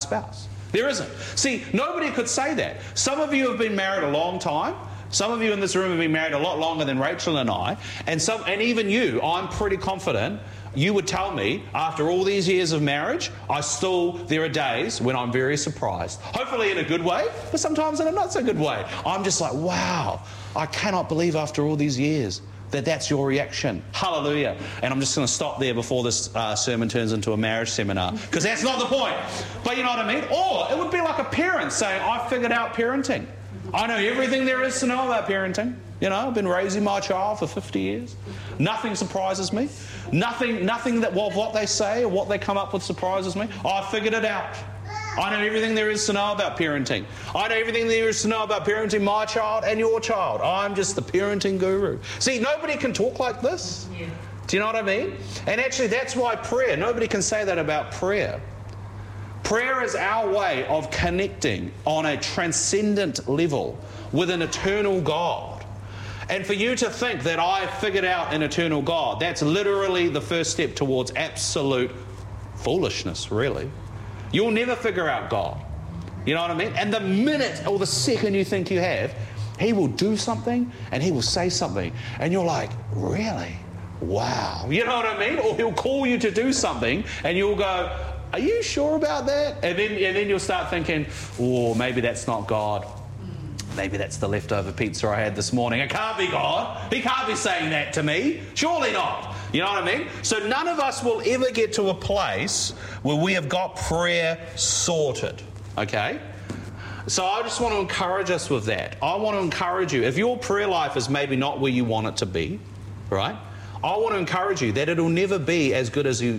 spouse. There isn't. See, nobody could say that. Some of you have been married a long time. Some of you in this room have been married a lot longer than Rachel and I. And even you, I'm pretty confident you would tell me, after all these years of marriage, there are days when I'm very surprised. Hopefully in a good way, but sometimes in a not so good way. I'm just like, wow, I cannot believe after all these years that's your reaction. Hallelujah. And I'm just going to stop there before this sermon turns into a marriage seminar, because that's not the point. But you know what I mean? Or it would be like a parent saying, I figured out parenting. I know everything there is to know about parenting. You know, I've been raising my child for 50 years. Nothing surprises me. Nothing that what they say or what they come up with surprises me. I figured it out. I know everything there is to know about parenting. I know everything there is to know about parenting my child and your child. I'm just the parenting guru. See, nobody can talk like this. Yeah. Do you know what I mean? And actually, that's why prayer, nobody can say that about prayer. Prayer is our way of connecting on a transcendent level with an eternal God. And for you to think that I figured out an eternal God, that's literally the first step towards absolute foolishness, really. You'll never figure out God. You know what I mean? And the minute or the second you think you have, He will do something and He will say something. And you're like, really? Wow. You know what I mean? Or He'll call you to do something and you'll go, are you sure about that? And then you'll start thinking, oh, maybe that's not God. Maybe that's the leftover pizza I had this morning. It can't be God. He can't be saying that to me. Surely not. You know what I mean? So none of us will ever get to a place where we have got prayer sorted. Okay? So I just want to encourage us with that. I want to encourage you. If your prayer life is maybe not where you want it to be, right? I want to encourage you that it'll never be as good as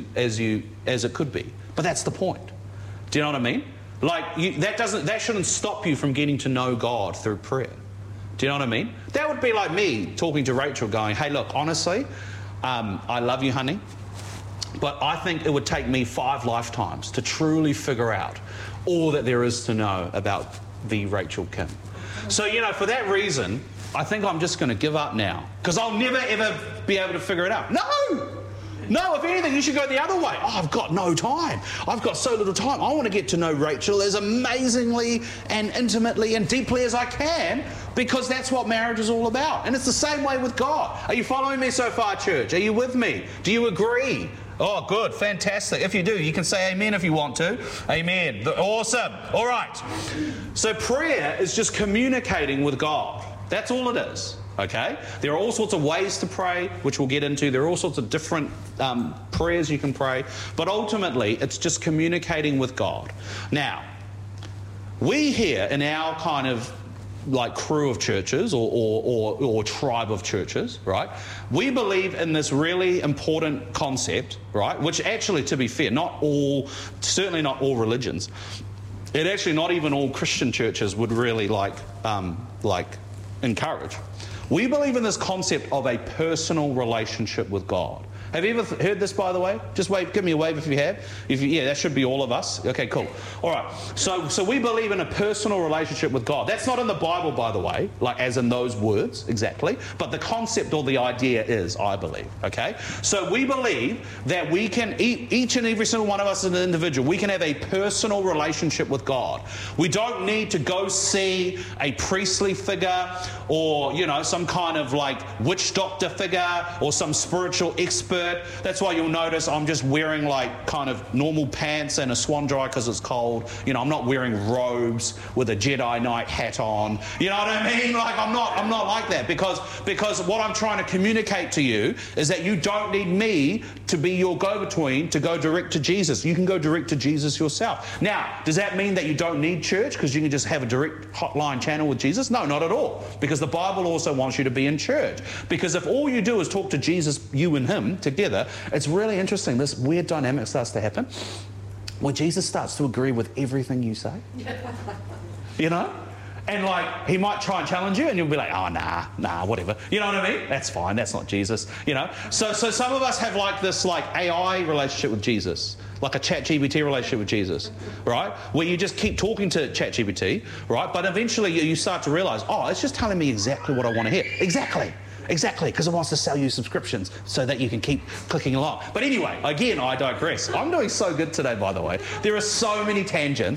it could be. But that's the point. Do you know what I mean? Like, that shouldn't stop you from getting to know God through prayer. Do you know what I mean? That would be like me talking to Rachel going, hey, look, honestly, I love you, honey, but I think it would take me 5 lifetimes to truly figure out all that there is to know about the Rachel Kim. So, you know, for that reason, I think I'm just going to give up now, because I'll never, ever be able to figure it out. No, if anything, you should go the other way. Oh, I've got no time. I've got so little time. I want to get to know Rachel as amazingly and intimately and deeply as I can, because that's what marriage is all about. And it's the same way with God. Are you following me so far, church? Are you with me? Do you agree? Oh, good. Fantastic. If you do, you can say amen if you want to. Amen. Awesome. All right. So prayer is just communicating with God. That's all it is. Okay? There are all sorts of ways to pray, which we'll get into. There are all sorts of different prayers you can pray. But ultimately, it's just communicating with God. Now, we here in our kind of like crew of churches or tribe of churches, right? We believe in this really important concept, right? Which actually, to be fair, certainly not all religions. It actually, not even all Christian churches would really like encourage. We believe in this concept of a personal relationship with God. Have you ever heard this, by the way? Just wave, give me a wave if you have. Yeah, that should be all of us. Okay, cool. All right. So we believe in a personal relationship with God. That's not in the Bible, by the way, like as in those words exactly. But the concept or the idea is, I believe. Okay. So we believe that we can, each and every single one of us as an individual, we can have a personal relationship with God. We don't need to go see a priestly figure or, you know, some kind of like witch doctor figure or some spiritual expert. That's why you'll notice I'm just wearing like kind of normal pants and a swan dry because it's cold. You know, I'm not wearing robes with a Jedi Knight hat on. You know what I mean? Like I'm not like that because what I'm trying to communicate to you is that you don't need me to be your go-between to go direct to Jesus. You can go direct to Jesus yourself. Now, does that mean that you don't need church because you can just have a direct hotline channel with Jesus? No, not at all. Because the Bible also wants you to be in church. Because if all you do is talk to Jesus, you and him together, it's really interesting. This weird dynamic starts to happen where Jesus starts to agree with everything you say. You know? And like, he might try and challenge you and you'll be like, oh, nah, whatever. You know what I mean? That's fine. That's not Jesus. You know? So some of us have like this like AI relationship with Jesus, like a ChatGPT relationship with Jesus, right? Where you just keep talking to ChatGPT, right? But eventually you start to realize, oh, it's just telling me exactly what I want to hear. Exactly, because it wants to sell you subscriptions so that you can keep clicking along. But anyway, again, I digress. I'm doing so good today, by the way. There are so many tangents.